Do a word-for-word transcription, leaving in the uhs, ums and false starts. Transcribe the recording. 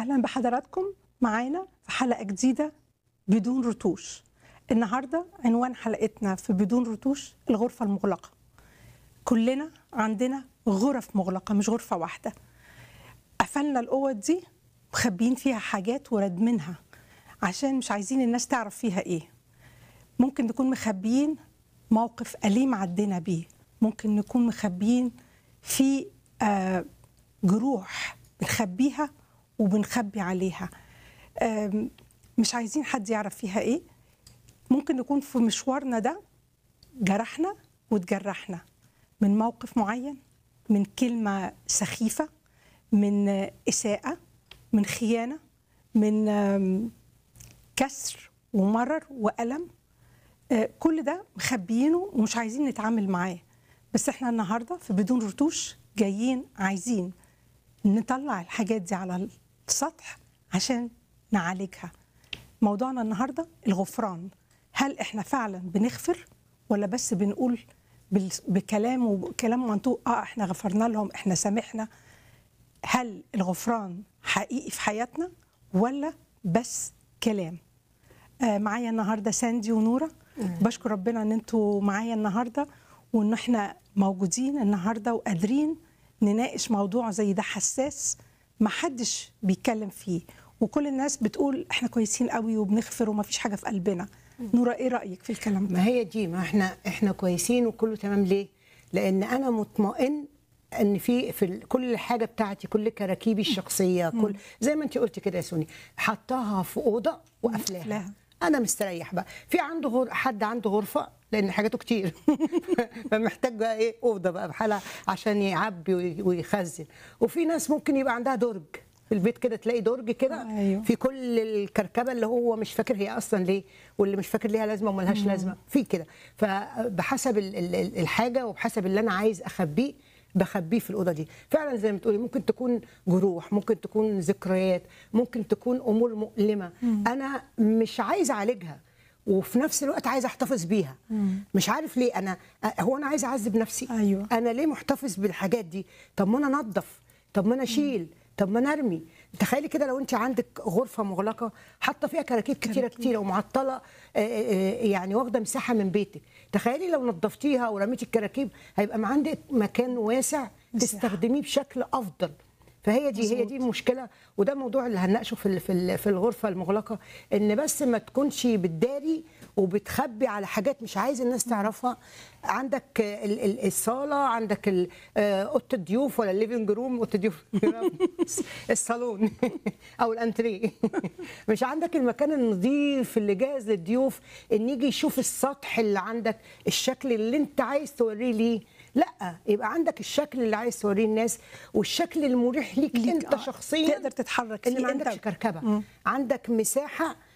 أهلا بحضراتكم معانا في حلقة جديدة بدون رتوش. النهاردة عنوان حلقتنا في بدون رتوش الغرفة المغلقة. كلنا عندنا غرف مغلقة، مش غرفة واحدة. قفلنا الأوض دي مخبيين فيها حاجات وردمنها عشان مش عايزين الناس تعرف فيها إيه. ممكن نكون مخبيين موقف أليم عدينا بيه، ممكن نكون مخبيين في آه جروح بنخبيها وبنخبي عليها، مش عايزين حد يعرف فيها ايه. ممكن نكون في مشوارنا ده جرحنا وتجرحنا من موقف معين، من كلمة سخيفة، من إساءة، من خيانة، من كسر ومرر وألم. كل ده مخبيينه ومش عايزين نتعامل معاه. بس احنا النهاردة في بدون رتوش جايين عايزين نطلع الحاجات دي على السطح عشان نعالجها. موضوعنا النهاردة الغفران. هل احنا فعلا بنغفر ولا بس بنقول بكلام وكلام منطوق اه احنا غفرنا لهم، احنا سامحنا؟ هل الغفران حقيقي في حياتنا ولا بس كلام؟ آه معايا النهاردة ساندي ونورة. بشكر ربنا ان انتوا معايا النهاردة وان احنا موجودين النهاردة وقادرين نناقش موضوع زي ده حساس محدش بيتكلم فيه، وكل الناس بتقول احنا كويسين قوي وبنغفر وما فيش حاجه في قلبنا. نورا ايه رايك في الكلام ده؟ ما هي دي، ما احنا احنا كويسين وكله تمام. ليه؟ لان انا مطمئن ان في في كل حاجه بتاعتي، كل كراكيبي الشخصيه، كل زي ما انت قلتي كده يا سوني، حطاها في اوضه وقفلاها. انا مستريح. بقى في عنده غر... حد عنده غرفه لان حاجاته كتير فمحتاج بقى ايه، اوضه بقى بحالها عشان يعبي ويخزن. وفي ناس ممكن يبقى عندها درج في البيت كده، تلاقي درج كده أيوه. في كل الكركبه اللي هو مش فاكر هي اصلا ليه، واللي مش فاكر ليها لازمه وملهاش لازمه في كده. فبحسب الحاجه وبحسب اللي انا عايز اخبيه بخبيه في الاوضه دي. فعلا زي ما بتقولي، ممكن تكون جروح، ممكن تكون ذكريات، ممكن تكون امور مؤلمه مم. انا مش عايز اعالجها وفي نفس الوقت عايز احتفظ بيها. مم. مش عارف ليه. انا هو انا عايز اعذب نفسي؟ أيوة. انا ليه محتفظ بالحاجات دي؟ طب ما انا انظف، طب ما انا اشيل، طب ما انا ارمي. تخيلي كده لو انت عندك غرفه مغلقه حاطه فيها كراكيب كتيره كتيره ومعطله، يعني واخده مساحه من بيتك. تخيلي لو نظفتيها ورميتي الكراكيب هيبقى عندك مكان واسع تستخدميه بشكل افضل. فهي دي مزبوط. هي دي المشكله، وده الموضوع اللي هنناقشه في في في الغرفه المغلقه، ان بس ما تكونش بتداري وبتخبي على حاجات مش عايز الناس تعرفها. عندك الصاله، عندك اوضه الضيوف ولا الليفنج روم، اوضه الضيوف الصالون او الانتريه مش عندك المكان النظيف اللي جاهز للضيوف ان يجي يشوف السطح اللي عندك، الشكل اللي انت عايز توريه ليه. لا، يبقى عندك الشكل اللي عايز توريه الناس والشكل المريح ليك, ليك انت شخصيا، تقدر تتحرك فيه، ان ما عندكش كركبه. مم. عندك مساحه